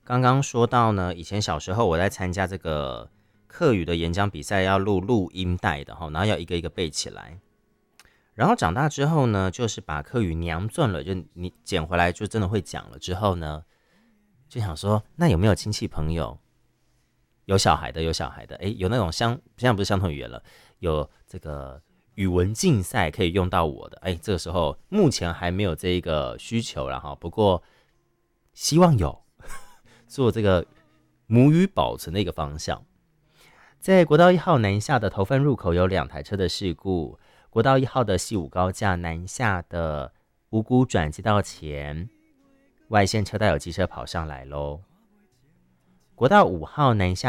刚刚说到呢，以前小时候我在参加这个课语的演讲比赛，要录音带的哈，然后要一个一个背起来。然后长大之后呢，就是把课语娘赚了，就你捡回来就真的会讲了。之后呢，就想说，那有没有亲戚朋友有小孩的，有小孩的，哎，有那种现在不是相同语言了，有这个语文竞赛可以用到我的，哎，这个时候目前还没有这一个需求了哈，不过希望有做这个母语保存的一个方向。在国道1号南下的头份入口有2台车的事故，国道1号的西武高架南下的五股转接道前，外线车道有机车跑上来喽。国道5号南下